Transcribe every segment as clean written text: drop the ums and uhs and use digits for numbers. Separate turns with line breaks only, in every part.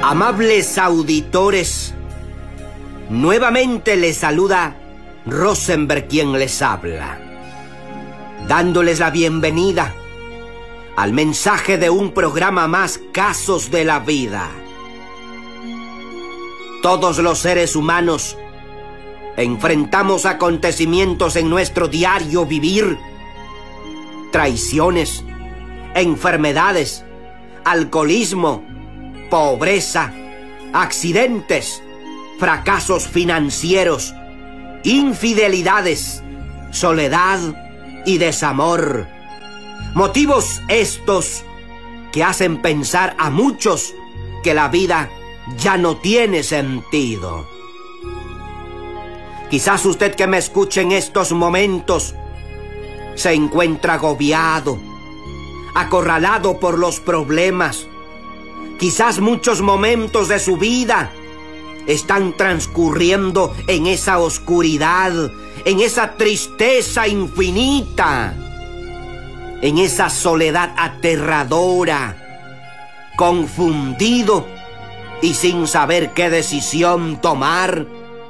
Amables auditores, nuevamente les saluda Rosenberg, quien les habla, dándoles la bienvenida al mensaje de un programa más, Casos de la Vida. Todos los seres humanos enfrentamos acontecimientos en nuestro diario vivir, traiciones, enfermedades, alcoholismo, pobreza, accidentes, fracasos financieros, infidelidades, soledad y desamor. Motivos estos que hacen pensar a muchos que la vida ya no tiene sentido. Quizás usted que me escuche en estos momentos se encuentra agobiado, acorralado por los problemas. Quizás muchos momentos de su vida están transcurriendo en esa oscuridad, en esa tristeza infinita, en esa soledad aterradora, confundido y sin saber qué decisión tomar.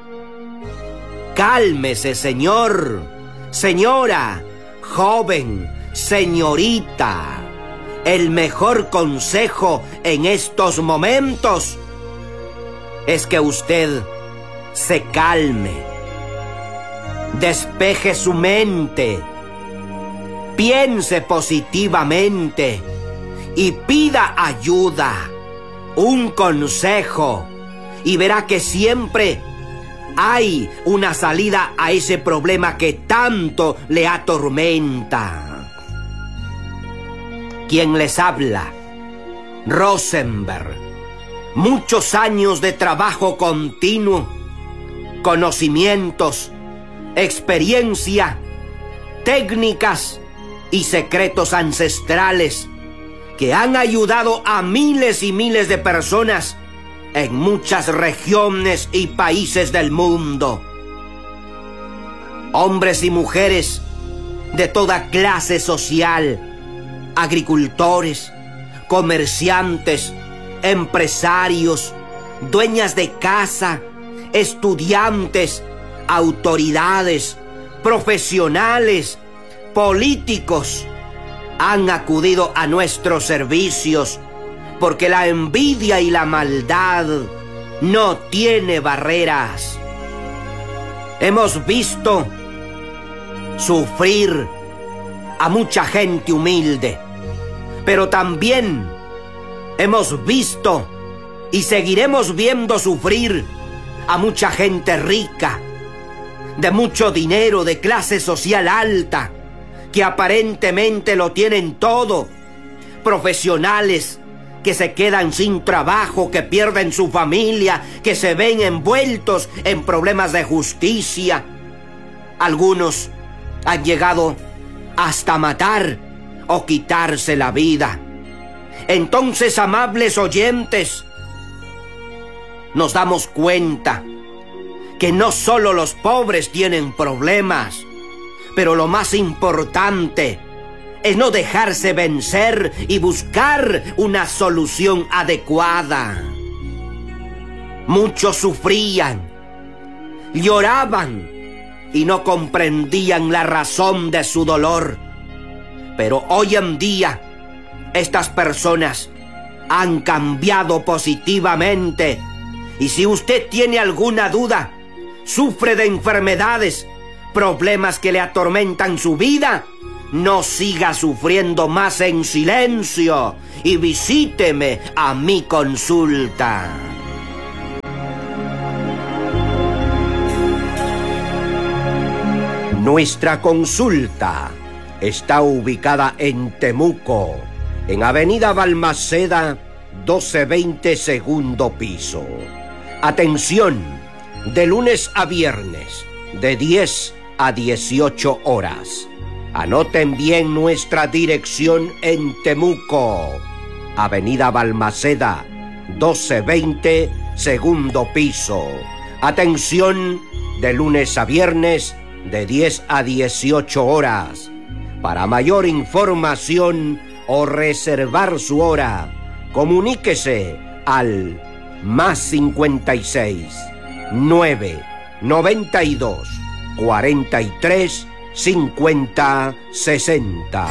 Cálmese, señor, señora, joven, señorita. El mejor consejo en estos momentos es que usted se calme, despeje su mente, piense positivamente y pida ayuda, un consejo, y verá que siempre hay una salida a ese problema que tanto le atormenta. Quien les habla, Rosenberg. Muchos años de trabajo continuo, conocimientos, experiencia, técnicas y secretos ancestrales que han ayudado a miles y miles de personas en muchas regiones y países del mundo. Hombres y mujeres de toda clase social, agricultores, comerciantes, empresarios, dueñas de casa, estudiantes, autoridades, profesionales, políticos, han acudido a nuestros servicios porque la envidia y la maldad no tiene barreras. Hemos visto sufrir a mucha gente humilde, pero también hemos visto y seguiremos viendo sufrir a mucha gente rica, de mucho dinero, de clase social alta, que aparentemente lo tienen todo, profesionales que se quedan sin trabajo, que pierden su familia, que se ven envueltos en problemas de justicia. Algunos han llegado hasta matar o quitarse la vida. Entonces, amables oyentes, nos damos cuenta que no solo los pobres tienen problemas, pero lo más importante es no dejarse vencer y buscar una solución adecuada. Muchos sufrían, lloraban y no comprendían la razón de su dolor. Pero hoy en día, estas personas han cambiado positivamente. Y si usted tiene alguna duda, sufre de enfermedades, problemas que le atormentan su vida, no siga sufriendo más en silencio y visíteme a mi consulta. Nuestra consulta está ubicada en Temuco, en Avenida Balmaceda, 1220, segundo piso. Atención, de lunes a viernes, de 10 a 18 horas. Anoten bien nuestra dirección en Temuco, Avenida Balmaceda, 1220, segundo piso. Atención, de lunes a viernes, de 10 a 18 horas. Para mayor información o reservar su hora, comuníquese al más 56 9 92 43 50 60.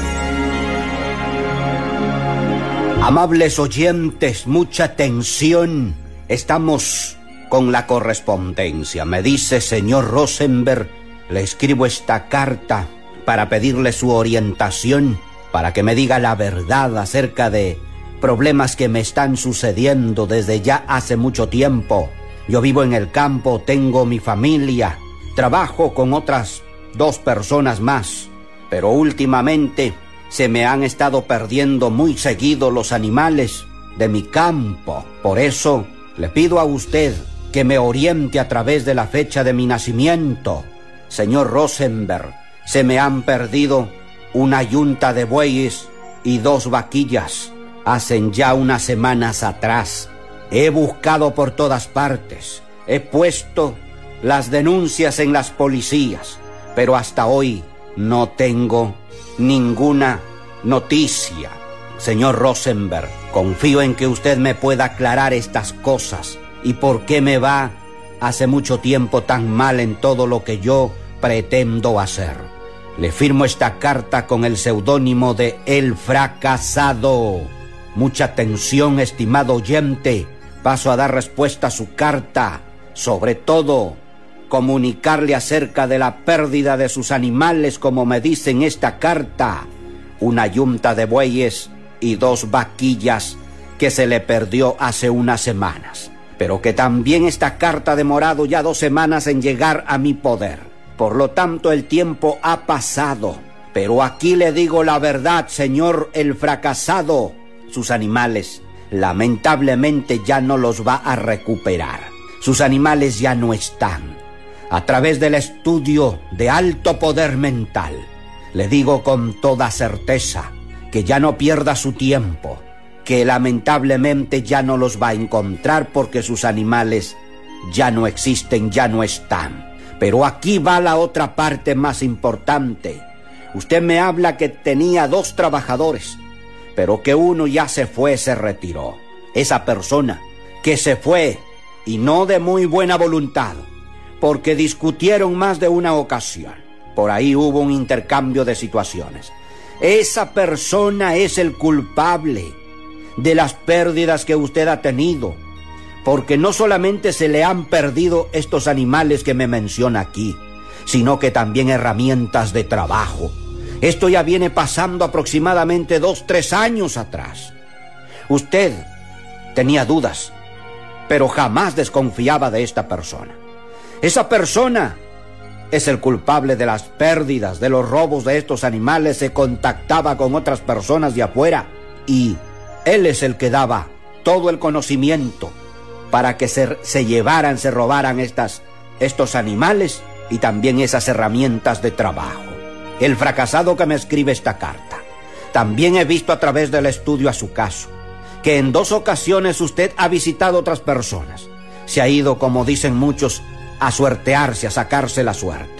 Amables oyentes, mucha atención. Estamos con la correspondencia. Me dice: señor Rosenberg, le escribo esta carta para pedirle su orientación, para que me diga la verdad acerca de problemas que me están sucediendo desde ya hace mucho tiempo. Yo vivo en el campo, tengo mi familia, trabajo con otras 2 personas más, pero últimamente se me han estado perdiendo muy seguido los animales de mi campo. Por eso le pido a usted que me oriente a través de la fecha de mi nacimiento. Señor Rosenberg, se me han perdido una yunta de bueyes y 2 vaquillas. Hacen ya unas semanas atrás. He buscado por todas partes. He puesto las denuncias en las policías, pero hasta hoy no tengo ninguna noticia. Señor Rosenberg, confío en que usted me pueda aclarar estas cosas y por qué me va hace mucho tiempo tan mal en todo lo que yo pretendo hacer. Le firmo esta carta con el seudónimo de El Fracasado. Mucha atención, estimado oyente. Paso a dar respuesta a su carta. Sobre todo, comunicarle acerca de la pérdida de sus animales, como me dice en esta carta. Una yunta de bueyes y 2 vaquillas que se le perdió hace unas semanas. Pero que también esta carta ha demorado ya 2 semanas en llegar a mi poder. Por lo tanto, el tiempo ha pasado. Pero aquí le digo la verdad, señor El Fracasado. Sus animales, lamentablemente, ya no los va a recuperar. Sus animales ya no están. A través del estudio de alto poder mental, le digo con toda certeza que ya no pierda su tiempo, que lamentablemente ya no los va a encontrar porque sus animales ya no existen, ya no están. Pero aquí va la otra parte más importante. Usted me habla que tenía 2 trabajadores, pero que uno ya se fue, se retiró. Esa persona que se fue, y no de muy buena voluntad, porque discutieron más de una ocasión. Por ahí hubo un intercambio de situaciones. Esa persona es el culpable de las pérdidas que usted ha tenido, porque no solamente se le han perdido estos animales que me menciona aquí, sino que también herramientas de trabajo. Esto ya viene pasando aproximadamente 2-3 años atrás. Usted tenía dudas, pero jamás desconfiaba de esta persona. Esa persona es el culpable de las pérdidas, de los robos de estos animales. Se contactaba con otras personas de afuera y él es el que daba todo el conocimiento para que se llevaran, se robaran estos animales y también esas herramientas de trabajo. El fracasado que me escribe esta carta. También he visto a través del estudio a su caso que en 2 ocasiones usted ha visitado otras personas. Se ha ido, como dicen muchos, a suertearse, a sacarse la suerte.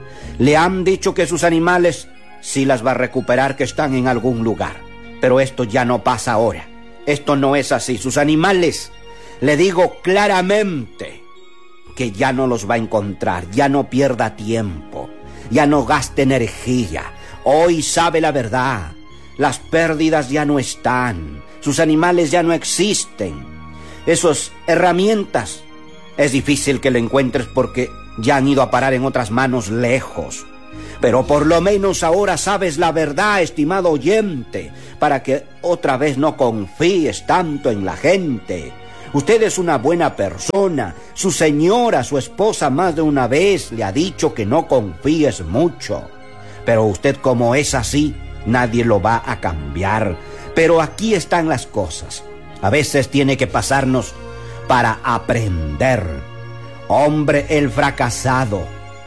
Le han dicho que sus animales sí las va a recuperar, que están en algún lugar. Pero esto ya no pasa ahora. Esto no es así. Sus animales, le digo claramente que ya no los va a encontrar. Ya no pierda tiempo. Ya no gaste energía. Hoy sabe la verdad. Las pérdidas ya no están. Sus animales ya no existen. Esas herramientas es difícil que lo encuentres porque ya han ido a parar en otras manos lejos. Pero por lo menos ahora sabes la verdad, estimado oyente, para que otra vez no confíes tanto en la gente. Usted es una buena persona. Su señora, su esposa, más de una vez le ha dicho que no confíes mucho. Pero usted, como es así, nadie lo va a cambiar. Pero aquí están las cosas. A veces tiene que pasarnos para aprender. Hombre, El Fracasado,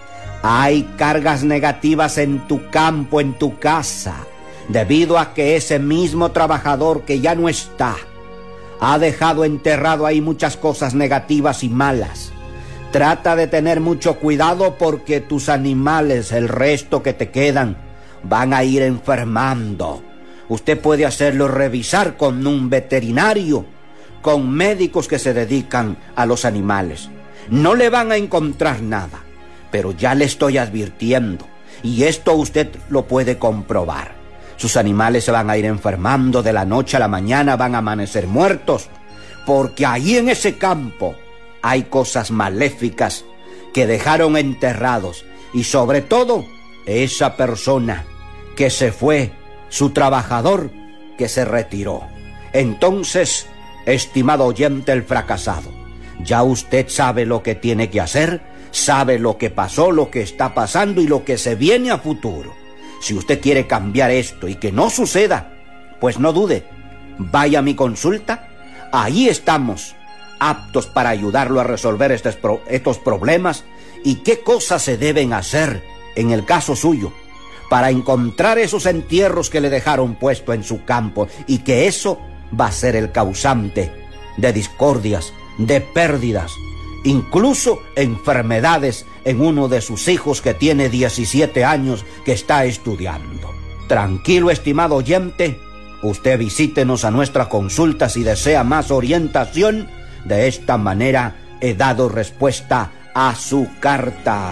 hay cargas negativas en tu campo, en tu casa, debido a que ese mismo trabajador que ya no está ha dejado enterrado ahí muchas cosas negativas y malas. Trata de tener mucho cuidado porque tus animales, el resto que te quedan, van a ir enfermando. Usted puede hacerlo revisar con un veterinario, con médicos que se dedican a los animales. No le van a encontrar nada, pero ya le estoy advirtiendo, y esto usted lo puede comprobar. Sus animales se van a ir enfermando de la noche a la mañana, van a amanecer muertos, porque ahí en ese campo hay cosas maléficas que dejaron enterrados, y sobre todo esa persona que se fue, su trabajador que se retiró. Entonces, estimado oyente, el fracasado, ya usted sabe lo que tiene que hacer, sabe lo que pasó, lo que está pasando y lo que se viene a futuro. Si usted quiere cambiar esto y que no suceda, pues no dude, vaya a mi consulta, ahí estamos, aptos para ayudarlo a resolver estos problemas y qué cosas se deben hacer en el caso suyo para encontrar esos entierros que le dejaron puesto en su campo, y que eso va a ser el causante de discordias, de pérdidas, incluso enfermedades en uno de sus hijos que tiene 17 años que está estudiando. Tranquilo, estimado oyente, usted visítenos a nuestra consulta si desea más orientación. De esta manera he dado respuesta a su carta.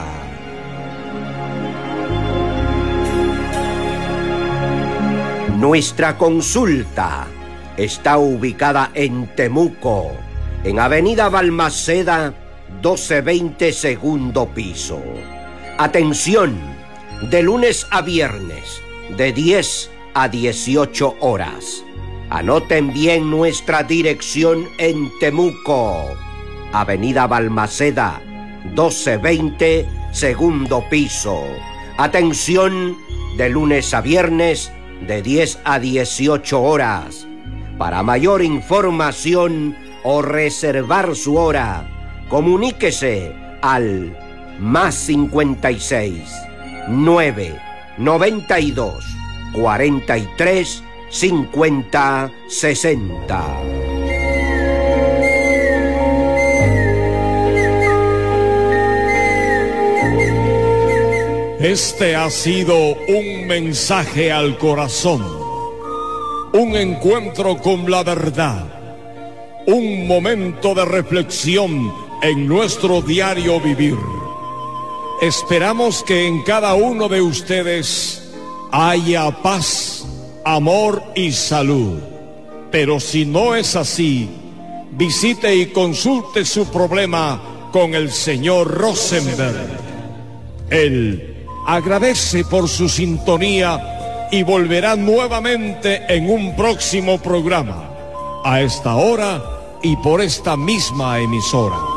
Nuestra consulta está ubicada en Temuco, en Avenida Balmaceda, 1220, segundo piso. Atención, de lunes a viernes, de 10 a 18 horas. Anoten bien nuestra dirección en Temuco, Avenida Balmaceda, 1220, segundo piso. Atención, de lunes a viernes, de 10 a 18 horas. Para mayor información o reservar su hora, comuníquese al +56 9 92 43 50 60.
Este ha sido un mensaje al corazón, un encuentro con la verdad, un momento de reflexión en nuestro diario vivir. Esperamos que en cada uno de ustedes haya paz, amor y salud. Pero si no es así, visite y consulte su problema con el señor Rosenberg. Él agradece por su sintonía y volverá nuevamente en un próximo programa, a esta hora y por esta misma emisora.